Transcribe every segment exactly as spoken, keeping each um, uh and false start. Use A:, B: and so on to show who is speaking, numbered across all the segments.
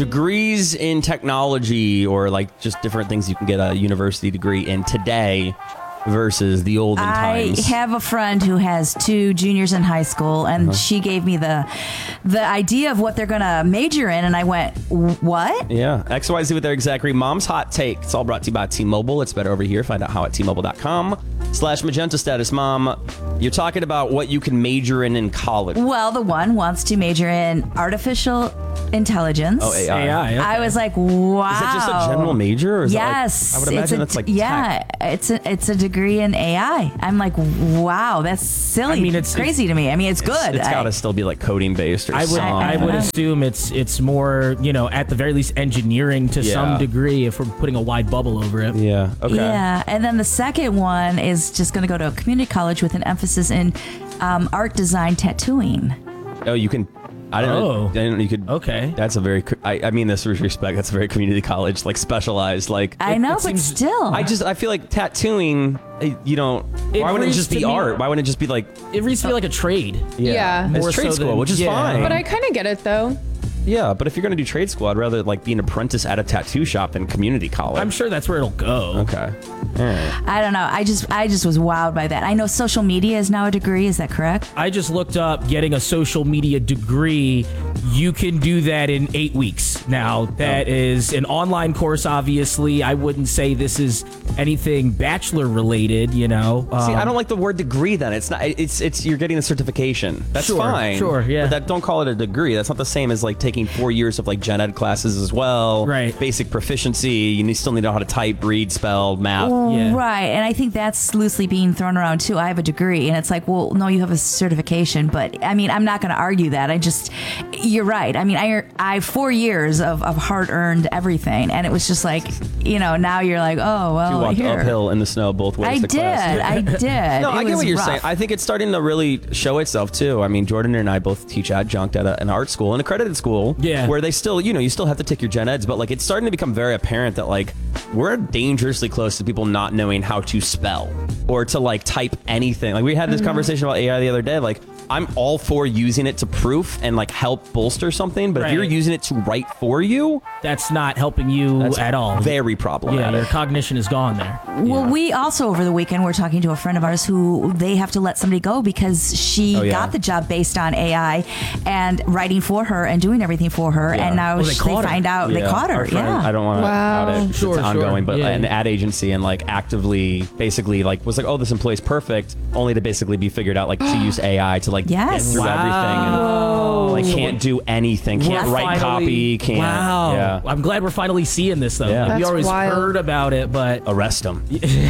A: degrees in technology or like just different things you can get a university degree in today versus the olden times.
B: I have a friend who has two juniors in high school, and uh-huh. she gave me the the idea of what they're going to major in, and I went, what?
A: Yeah, X Y Z with their exact agree. Mom's Hot Take. It's all brought to you by T-Mobile. It's better over here. Find out how at T-Mobile.com slash Magenta Status. Mom, you're talking about what you can major in in college.
B: Well, the one wants to major in artificial intelligence.
A: Oh, A I.
C: A I okay.
B: I was like, wow.
A: Is that just a general major? Or is
B: yes.
A: That like, I would imagine that's like
B: yeah,
A: tech.
B: it's a, it's a degree in A I. I'm like, wow, that's silly.
C: I mean, it's
B: crazy
C: it's,
B: to me. I mean, it's,
A: it's
B: good.
A: It's got to
B: I,
A: still be like coding based or
C: I would,
A: something.
C: I would assume it's it's more, you know, at the very least engineering to
A: yeah.
C: some degree if we're putting a wide bubble over it.
A: Yeah. Okay.
B: Yeah. And then the second one is just going to go to a community college with an emphasis in um, art, design, tattooing.
A: Oh, you can. I don't
C: oh.
A: know. I didn't know you could.
C: Okay.
A: That's a very. I, I mean this with respect. That's a very community college, like specialized. Like
B: I know,
C: it
B: but
C: seems,
B: still,
A: I just I feel like tattooing. You don't.
C: It
A: why wouldn't it
C: reads
A: just be
C: to me-
A: art? Why wouldn't it just be like?
C: It reads to me like a trade.
A: Yeah.
D: Yeah.
A: It's
C: More
A: trade
C: so
A: school,
C: than-
A: which is
C: yeah.
A: fine.
D: But I kind of get it though.
A: Yeah, but if you're gonna do trade school, I'd rather like be an apprentice at a tattoo shop than community college.
C: I'm sure that's where it'll go.
A: Okay. All right.
B: I don't know. I just I just was wowed by that. I know social media is now a degree. Is that correct?
C: I just looked up getting a social media degree. You can do that in eight weeks. Now, that
A: oh.
C: is an online course, obviously. I wouldn't say this is anything bachelor related, you know. Um,
A: See, I don't like the word degree. Then it's not. It's it's you're getting a certification. That's
C: Sure,
A: fine.
C: sure, yeah.
A: But that don't call it a degree. That's not the same as like taking four years of like gen ed classes as well.
C: Right.
A: Basic proficiency. You need, still need to know how to type, read, spell, math.
C: Yeah.
B: Right. And I think that's loosely being thrown around too. I have a degree, and it's like, well, no, you have a certification. But I mean, I'm not going to argue that. I just, you're right. I mean, I I have four years of, of hard earned everything, and it was just like, you know, now you're like, oh well.
A: You walked
B: here.
A: uphill in the snow both ways.
B: I
A: to
B: did.
A: class.
B: I did.
A: No,
B: It
A: I get
B: was
A: what you're
B: rough.
A: saying. I think it's starting to really show itself too. I mean, Jordan and I both teach adjunct at a, an art school, an accredited school,
C: Yeah.
A: where they still, you know, you still have to take your gen eds, but like it's starting to become very apparent that like we're dangerously close to people not knowing how to spell or to like type anything. Like we had this
B: Mm-hmm.
A: conversation about A I the other day. Like I'm all for using it to proof and like help bolster something, but
C: Right.
A: if you're using it to write for you,
C: That's not helping you
A: that's
C: at all.
A: very
C: Yeah,
A: problematic.
C: your cognition is gone there.
B: Well, we also over the weekend were talking to a friend of ours who they have to let somebody go because she
A: Oh, yeah.
B: got the job based on A I and writing for her and doing everything for her,
A: Yeah.
B: and now
C: Oh, they
B: she, they
C: caught her.
B: find out they
A: Yeah,
B: caught her.
A: our friend-
B: Yeah,
A: I don't want to
D: Wow.
A: out it. 'Cause
C: Sure,
A: it's
C: sure.
A: ongoing, but
C: Yeah.
A: an ad agency and like actively, basically, like was like, oh, this employee's perfect, only to basically be figured out like she used A I to like
B: Yes.
A: get through
C: Wow.
A: everything and like can't do anything, can't
C: We're
A: write
C: finally-
A: copy, can't.
C: Wow.
A: Yeah.
C: I'm glad we're finally seeing this, though.
A: Yeah.
C: Like, we
D: That's
C: always
D: wild.
C: heard about it, but
A: Arrest them.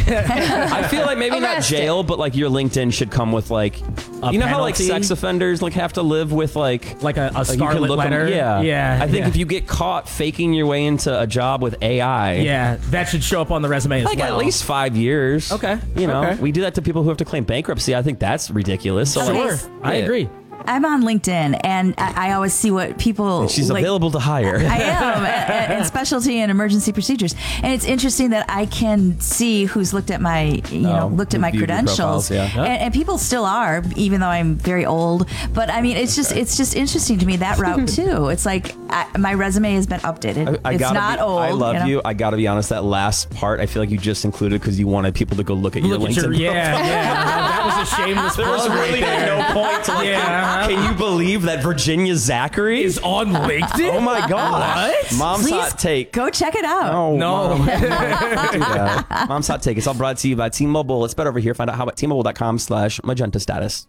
A: I feel like maybe not
D: Arrest
A: jail, but like your LinkedIn should come with like,
C: A
A: you know how like
C: penalty?
A: sex offenders like have to live with like
C: like a, a
A: like, you can
C: scarlet
A: look 'em-
C: letter.
A: yeah,
C: Yeah.
A: I think
C: yeah.
A: if you get caught faking your way into a job with A I,
C: Yeah, that should show up on the resume as
A: like
C: well.
A: at least five years.
C: Okay.
A: You know,
C: Okay.
A: we do that to people who have to claim bankruptcy. I think that's ridiculous. So
B: Okay.
A: like,
C: Sure. I
A: Yeah.
C: agree.
B: I'm on LinkedIn, and I, I always see what people.
A: she's
B: like,
A: available to hire.
B: I am, and, and specialty and emergency procedures. And it's interesting that I can see who's looked at my, you know,
A: Oh,
B: looked at
A: who
B: my
A: viewed your
B: credentials,
A: profiles, yeah.
B: and, and people still are, even though I'm very old. But I mean, it's just, it's just interesting to me that route too. It's like I, my resume has been updated.
A: I, I
B: it's
A: gotta
B: not
A: be,
B: old.
A: I love
B: know?
A: you. I gotta be honest. That last part, I feel like you just included because you wanted people to go look at your
C: Look at
A: LinkedIn.
C: your, yeah,
A: profile.
C: yeah. That was a shameless
A: There was
C: plug right
A: really
C: there.
A: no point to like.
C: Yeah.
A: Can you believe that Virginia Zachary
C: Is on LinkedIn?
A: Oh my God!
C: What?
A: Mom's
B: Please
A: hot take.
B: Go check it out.
A: Oh,
C: No.
A: Mom. Don't do that. Mom's hot take. It's all brought to you by T-Mobile. Let's bet over here. Find out how at T-Mobile.com slash Magenta Status.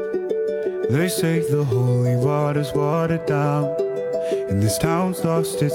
E: They say the holy water's watered down, and this town's lost its